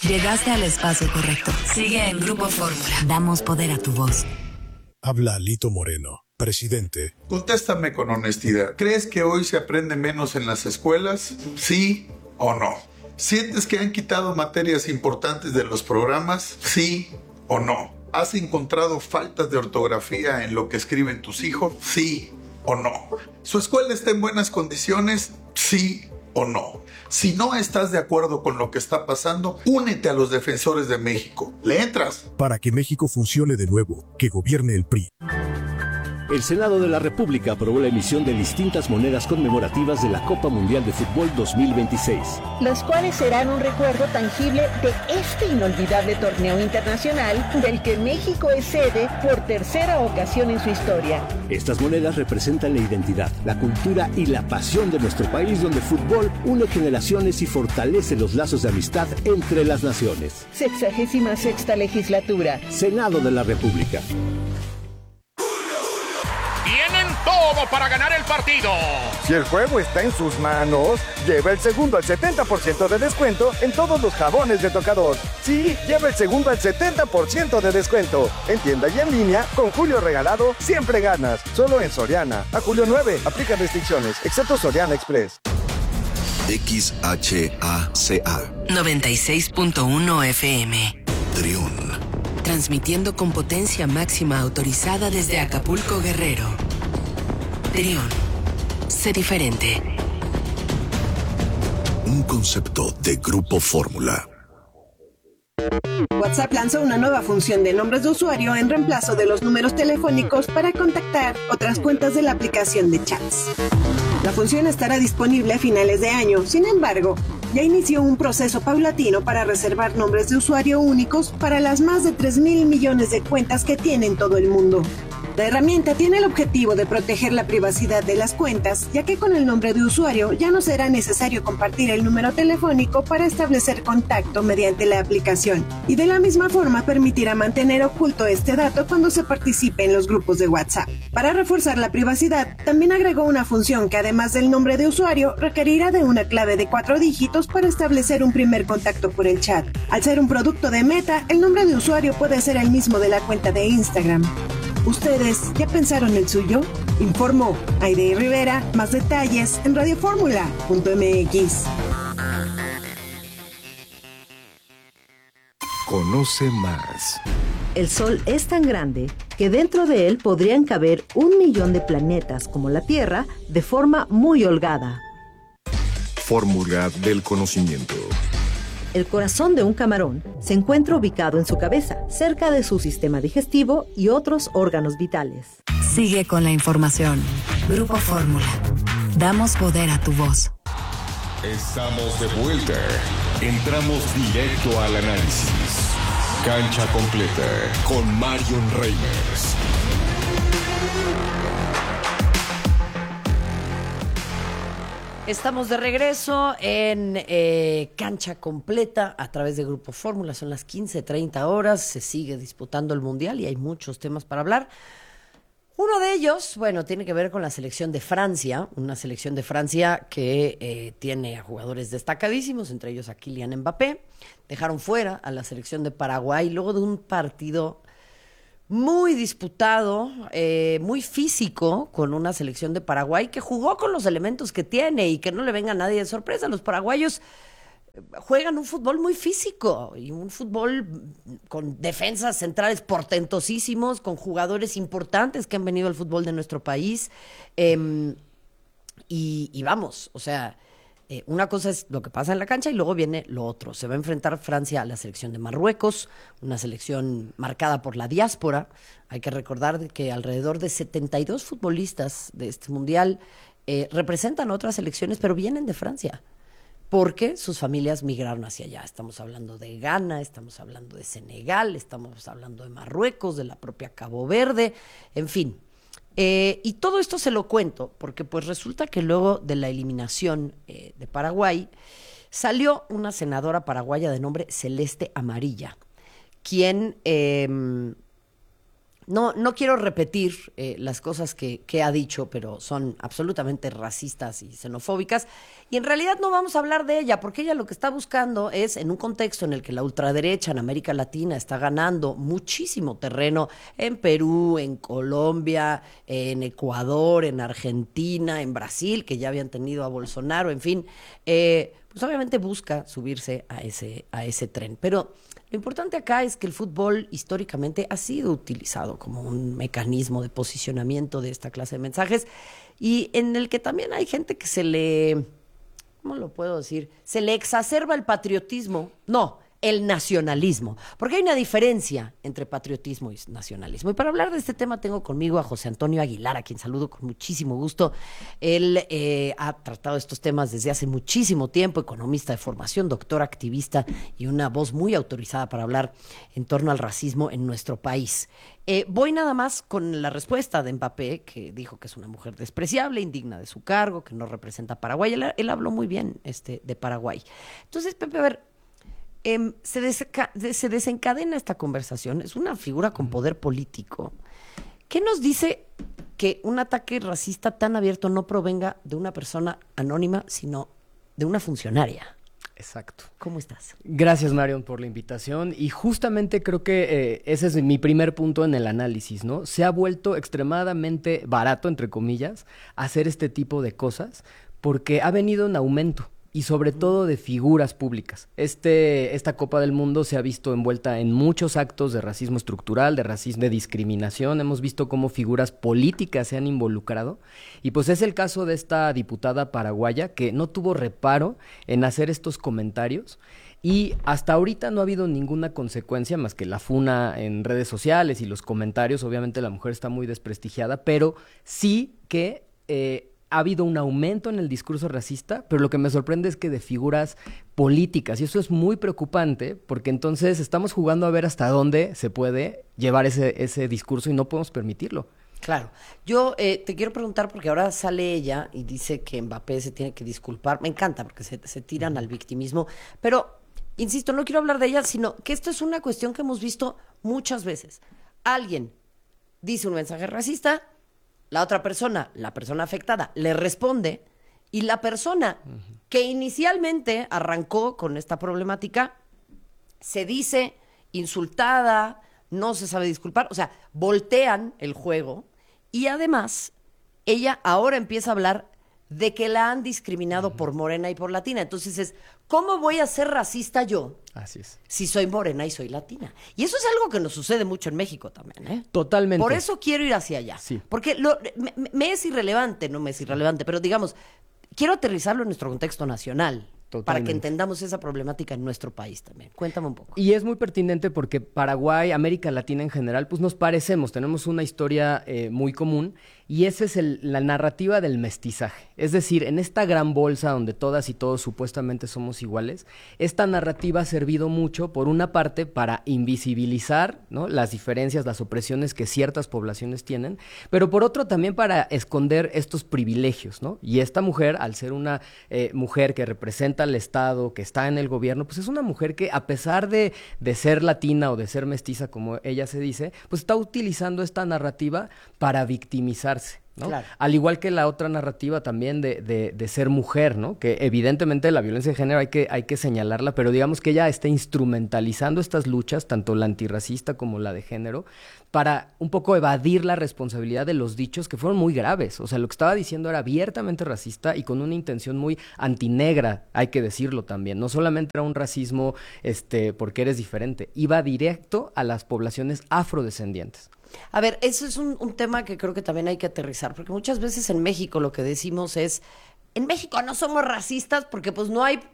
Llegaste al espacio correcto. Sigue en Grupo Fórmula. Damos poder a tu voz. Habla Alito Moreno, presidente. Contéstame con honestidad. ¿Crees que hoy se aprende menos en las escuelas? ¿Sí o no? ¿Sientes que han quitado materias importantes de los programas? ¿Sí o no? ¿Has encontrado faltas de ortografía en lo que escriben tus hijos? ¿Sí o no? ¿Su escuela está en buenas condiciones? ¿Sí o no? Si no estás de acuerdo con lo que está pasando, únete a los defensores de México. ¿Le entras? Para que México funcione de nuevo, que gobierne el PRI. El Senado de la República aprobó la emisión de distintas monedas conmemorativas de la Copa Mundial de Fútbol 2026. Las cuales serán un recuerdo tangible de este inolvidable torneo internacional del que México es sede por tercera ocasión en su historia. Estas monedas representan la identidad, la cultura y la pasión de nuestro país, donde el fútbol une generaciones y fortalece los lazos de amistad entre las naciones. 66ª legislatura. Senado de la República. Tienen todo para ganar el partido. Si el juego está en sus manos, lleva el segundo al 70% de descuento en todos los jabones de tocador. Sí, lleva el segundo al 70% de descuento. En tienda y en línea, con Julio Regalado, siempre ganas. Solo en Soriana. A julio 9, aplican restricciones, excepto Soriana Express. XHACA 96.1 FM. Triún. Transmitiendo con potencia máxima autorizada desde Acapulco, Guerrero. Triún. Sé diferente. Un concepto de Grupo Fórmula. WhatsApp lanzó una nueva función de nombres de usuario en reemplazo de los números telefónicos para contactar otras cuentas de la aplicación de chats. La función estará disponible a finales de año. Sin embargo, ya inició un proceso paulatino para reservar nombres de usuario únicos para las más de 3,000 millones de cuentas que tiene en todo el mundo. La herramienta tiene el objetivo de proteger la privacidad de las cuentas, ya que con el nombre de usuario ya no será necesario compartir el número telefónico para establecer contacto mediante la aplicación, y de la misma forma permitirá mantener oculto este dato cuando se participe en los grupos de WhatsApp. Para reforzar la privacidad, también agregó una función que además del nombre de usuario requerirá de una clave de 4 dígitos para establecer un primer contacto por el chat. Al ser un producto de Meta, el nombre de usuario puede ser el mismo de la cuenta de Instagram. ¿Ustedes ya pensaron el suyo? Informó Aide Rivera. Más detalles en radioformula.mx. Conoce más. El Sol es tan grande que dentro de él podrían caber 1 millón de planetas como la Tierra de forma muy holgada. Fórmula del conocimiento. El corazón de un camarón se encuentra ubicado en su cabeza, cerca de su sistema digestivo y otros órganos vitales. Sigue con la información. Grupo Fórmula. Damos poder a tu voz. Estamos de vuelta. Entramos directo al análisis. Cancha completa con Marion Reimers. Estamos de regreso en Cancha Completa a través de Grupo Fórmula. Son las 15:30 horas. Se sigue disputando el Mundial y hay muchos temas para hablar. Uno de ellos, bueno, tiene que ver con la selección de Francia. Una selección de Francia que tiene a jugadores destacadísimos, entre ellos a Kylian Mbappé. Dejaron fuera a la selección de Paraguay luego de un partido muy disputado, muy físico, con una selección de Paraguay que jugó con los elementos que tiene y que no le venga a nadie de sorpresa. Los paraguayos juegan un fútbol muy físico y un fútbol con defensas centrales portentosísimos, con jugadores importantes que han venido al fútbol de nuestro país. Y vamos, o sea, una cosa es lo que pasa en la cancha y luego viene lo otro. Se va a enfrentar Francia a la selección de Marruecos, una selección marcada por la diáspora. Hay que recordar que alrededor de 72 futbolistas de este mundial representan otras selecciones, pero vienen de Francia, porque sus familias migraron hacia allá. Estamos hablando de Ghana, estamos hablando de Senegal, estamos hablando de Marruecos, de la propia Cabo Verde, en fin. Y todo esto se lo cuento porque pues resulta que luego de la eliminación de Paraguay salió una senadora paraguaya de nombre Celeste Amarilla, quien no quiero repetir las cosas que ha dicho, pero son absolutamente racistas y xenofóbicas, Y en realidad no vamos a hablar de ella, porque ella lo que está buscando es, en un contexto en el que la ultraderecha en América Latina está ganando muchísimo terreno en Perú, en Colombia, en Ecuador, en Argentina, en Brasil, que ya habían tenido a Bolsonaro, en fin, pues obviamente busca subirse a ese tren. Pero lo importante acá es que el fútbol históricamente ha sido utilizado como un mecanismo de posicionamiento de esta clase de mensajes y en el que también hay gente que ¿cómo lo puedo decir? Se le exacerba el patriotismo. No, el nacionalismo. Porque hay una diferencia entre patriotismo y nacionalismo. Y para hablar de este tema tengo conmigo a José Antonio Aguilar, a quien saludo con muchísimo gusto. Él ha tratado estos temas desde hace muchísimo tiempo, economista de formación, doctor activista y una voz muy autorizada para hablar en torno al racismo en nuestro país. Voy nada más con la respuesta de Mbappé, que dijo que es una mujer despreciable, indigna de su cargo, que no representa a Paraguay. Él habló muy bien de Paraguay. Entonces, Pepe, a ver, se desencadena esta conversación. Es una figura con poder político. ¿Qué nos dice que un ataque racista tan abierto no provenga de una persona anónima, sino de una funcionaria? Exacto. ¿Cómo estás? Gracias, Marion, por la invitación. Y justamente creo que ese es mi primer punto en el análisis, ¿no? Se ha vuelto extremadamente barato, entre comillas, hacer este tipo de cosas porque ha venido en aumento. Y sobre todo de figuras públicas. Esta Copa del Mundo se ha visto envuelta en muchos actos de racismo estructural, de racismo, de discriminación. Hemos visto cómo figuras políticas se han involucrado. Y pues es el caso de esta diputada paraguaya que no tuvo reparo en hacer estos comentarios. Y hasta ahorita no ha habido ninguna consecuencia más que la funa en redes sociales y los comentarios. Obviamente la mujer está muy desprestigiada, pero sí que ha habido un aumento en el discurso racista, pero lo que me sorprende es que de figuras políticas, y eso es muy preocupante, porque entonces estamos jugando a ver hasta dónde se puede llevar ese discurso y no podemos permitirlo. Claro. Yo te quiero preguntar, porque ahora sale ella y dice que Mbappé se tiene que disculpar. Me encanta, porque se tiran al victimismo, pero, insisto, no quiero hablar de ella, sino que esto es una cuestión que hemos visto muchas veces. Alguien dice un mensaje racista, la otra persona, la persona afectada, le responde y la persona que inicialmente arrancó con esta problemática se dice insultada, no se sabe disculpar, o sea, voltean el juego y además ella ahora empieza a hablar de que la han discriminado por morena y por latina. Entonces ¿cómo voy a ser racista yo? Así es. Si soy morena y soy latina. Y eso es algo que nos sucede mucho en México también, ¿eh? Totalmente. Por eso quiero ir hacia allá. Sí. Porque me es irrelevante, no me es irrelevante, pero digamos, quiero aterrizarlo en nuestro contexto nacional. Totalmente. Para que entendamos esa problemática en nuestro país también. Cuéntame un poco. Y es muy pertinente porque Paraguay, América Latina en general, pues nos parecemos, tenemos una historia muy común y esa es la narrativa del mestizaje. Es decir, en esta gran bolsa donde todas y todos supuestamente somos iguales, esta narrativa ha servido mucho, por una parte, para invisibilizar, ¿no?, las diferencias, las opresiones que ciertas poblaciones tienen, pero por otro también para esconder estos privilegios, ¿no? Y esta mujer, al ser una mujer que representa al Estado, que está en el gobierno, pues es una mujer que, a pesar de ser latina o de ser mestiza, como ella se dice, pues está utilizando esta narrativa para victimizarse, ¿no? Claro. Al igual que la otra narrativa también de ser mujer, ¿no? Que evidentemente la violencia de género hay que señalarla, pero digamos que ella está instrumentalizando estas luchas, tanto la antirracista como la de género, para un poco evadir la responsabilidad de los dichos que fueron muy graves. O sea, lo que estaba diciendo era abiertamente racista y con una intención muy antinegra, hay que decirlo también. No solamente era un racismo porque eres diferente, iba directo a las poblaciones afrodescendientes. A ver, eso es un tema que creo que también hay que aterrizar, porque muchas veces en México lo que decimos es, en México no somos racistas porque pues no hay,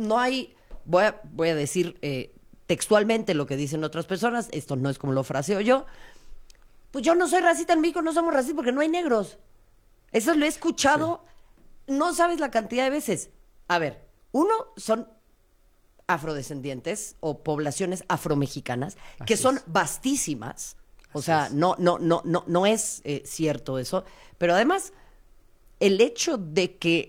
voy a decir textualmente lo que dicen otras personas, esto no es como lo fraseo yo, pues yo no soy racista, en México no somos racistas porque no hay negros. Eso lo he escuchado, sí. No sabes la cantidad de veces. A ver, uno, son afrodescendientes o poblaciones afromexicanas que son vastísimas. O sea, no es cierto eso. Pero además, el hecho de que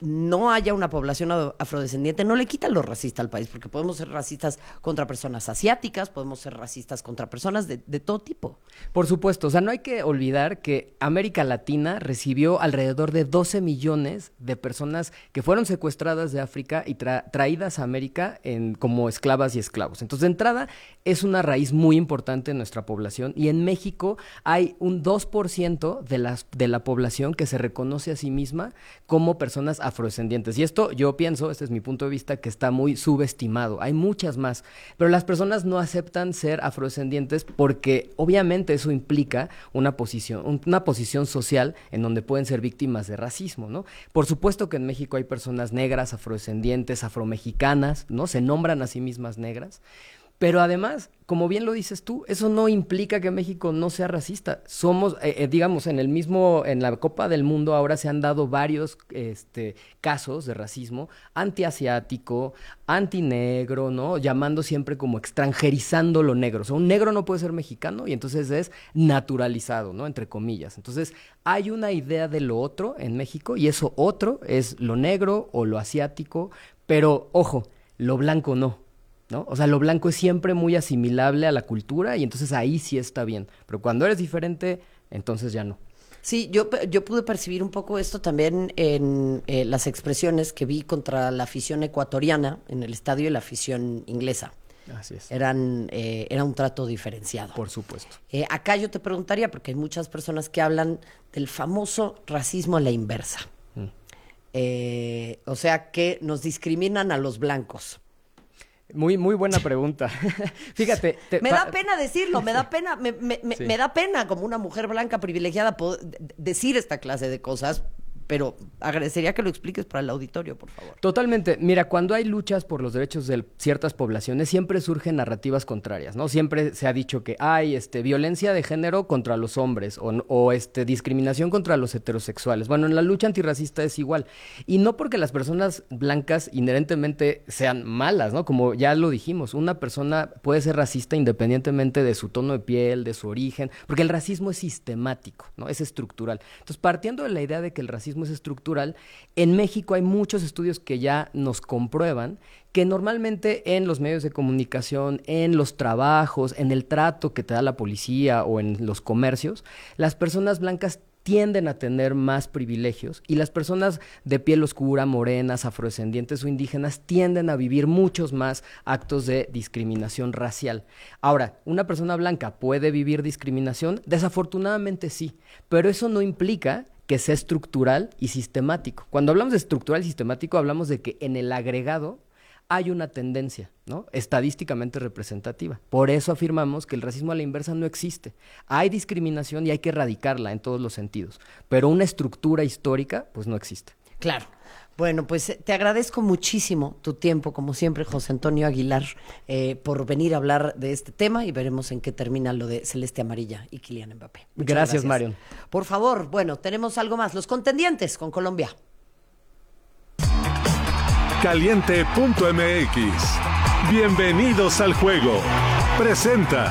no haya una población afrodescendiente no le quita lo racista al país, porque podemos ser racistas contra personas asiáticas, podemos ser racistas contra personas de todo tipo. Por supuesto, o sea, no hay que olvidar que América Latina recibió alrededor de 12 millones de personas que fueron secuestradas de África y traídas a América como esclavas y esclavos. Entonces, de entrada, es una raíz muy importante en nuestra población, y en México hay un 2% de la población que se reconoce a sí misma como personas afrodescendientes. Y esto, yo pienso, este es mi punto de vista, que está muy subestimado. Hay muchas más, pero las personas no aceptan ser afrodescendientes porque obviamente eso implica una posición social en donde pueden ser víctimas de racismo, ¿no? Por supuesto que en México hay personas negras, afrodescendientes, afromexicanas, ¿no? Se nombran a sí mismas negras. Pero además, como bien lo dices tú, eso no implica que México no sea racista. Somos, digamos, en la Copa del Mundo ahora se han dado varios casos de racismo antiasiático, antinegro, ¿no? Llamando siempre como extranjerizando lo negro. O sea, un negro no puede ser mexicano y entonces es naturalizado, ¿no? Entre comillas. Entonces, hay una idea de lo otro en México y eso otro es lo negro o lo asiático, pero, ojo, lo blanco no. ¿No? O sea, lo blanco es siempre muy asimilable a la cultura y entonces ahí sí está bien. Pero cuando eres diferente, entonces ya no. Sí, yo pude percibir un poco esto también en las expresiones que vi contra la afición ecuatoriana en el estadio y la afición inglesa. Así es. Era un trato diferenciado. Por supuesto. Acá yo te preguntaría, porque hay muchas personas que hablan del famoso racismo a la inversa. O sea, que nos discriminan a los blancos. Muy, muy buena pregunta. Fíjate. Me da pena decirlo, me da pena, sí. Me da pena como una mujer blanca privilegiada decir esta clase de cosas, pero agradecería que lo expliques para el auditorio, por favor. Totalmente. Mira, cuando hay luchas por los derechos de ciertas poblaciones, siempre surgen narrativas contrarias, ¿no? Siempre se ha dicho que hay violencia de género contra los hombres o discriminación contra los heterosexuales. Bueno, en la lucha antirracista es igual. Y no porque las personas blancas inherentemente sean malas, ¿no? Como ya lo dijimos, una persona puede ser racista independientemente de su tono de piel, de su origen, porque el racismo es sistemático, ¿no? Es estructural. Entonces, partiendo de la idea de que el racismo es estructural, en México hay muchos estudios que ya nos comprueban que normalmente en los medios de comunicación, en los trabajos, en el trato que te da la policía o en los comercios, las personas blancas tienden a tener más privilegios y las personas de piel oscura, morenas, afrodescendientes o indígenas tienden a vivir muchos más actos de discriminación racial. Ahora, ¿una persona blanca puede vivir discriminación? Desafortunadamente sí, pero eso no implica que sea estructural y sistemático. Cuando hablamos de estructural y sistemático, hablamos de que en el agregado hay una tendencia, ¿no? Estadísticamente representativa. Por eso afirmamos que el racismo a la inversa no existe. Hay discriminación y hay que erradicarla en todos los sentidos, pero una estructura histórica, pues no existe. Claro. Bueno, pues te agradezco muchísimo tu tiempo, como siempre, José Antonio Aguilar, por venir a hablar de este tema y veremos en qué termina lo de Celeste Amarilla y Kylian Mbappé. Gracias, Marion. Por favor, bueno, tenemos algo más. Los contendientes con Colombia. Caliente.mx. Bienvenidos al juego. Presenta.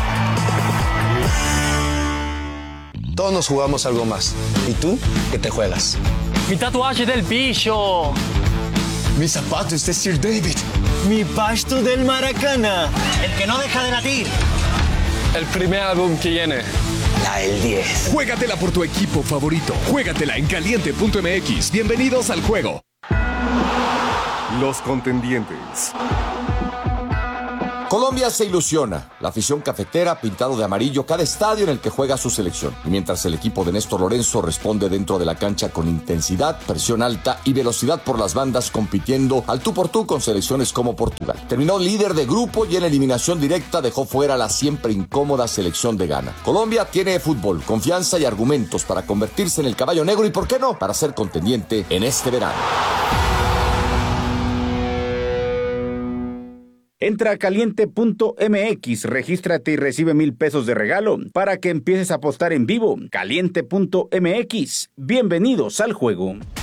Todos nos jugamos algo más. ¿Y tú qué te juegas? Mi tatuaje del bicho. Mis zapatos de Sir David. Mi pasto del Maracana. El que no deja de latir. El primer álbum que viene. La del 10. Juégatela por tu equipo favorito. Juégatela en Caliente.mx. Bienvenidos al juego. Los contendientes. Colombia se ilusiona. La afición cafetera pintado de amarillo cada estadio en el que juega su selección. Y mientras el equipo de Néstor Lorenzo responde dentro de la cancha con intensidad, presión alta y velocidad por las bandas, compitiendo al tú por tú con selecciones como Portugal. Terminó líder de grupo y en eliminación directa dejó fuera a la siempre incómoda selección de Ghana. Colombia tiene fútbol, confianza y argumentos para convertirse en el caballo negro y, ¿por qué no?, para ser contendiente en este verano. Entra a caliente.mx, regístrate y recibe 1,000 pesos de regalo para que empieces a apostar en vivo. Caliente.mx, bienvenidos al juego.